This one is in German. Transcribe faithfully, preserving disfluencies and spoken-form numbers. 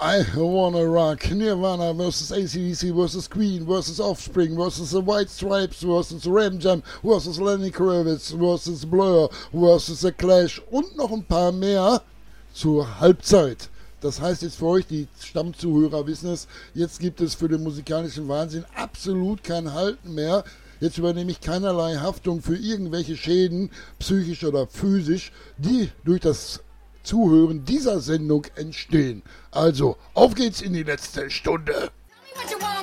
I Wanna Rock, Nirvana versus A C D C versus Queen versus Offspring versus The White Stripes versus Ram Jam versus Lenny Kravitz versus Blur versus The Clash und noch ein paar mehr zur Halbzeit. Das heißt jetzt für euch, die Stammzuhörer wissen es, jetzt gibt es für den musikalischen Wahnsinn absolut kein Halten mehr. Jetzt übernehme ich keinerlei Haftung für irgendwelche Schäden, psychisch oder physisch, die durch das Zuhören dieser Sendung entstehen. Also, auf geht's in die letzte Stunde. Tell me what you want.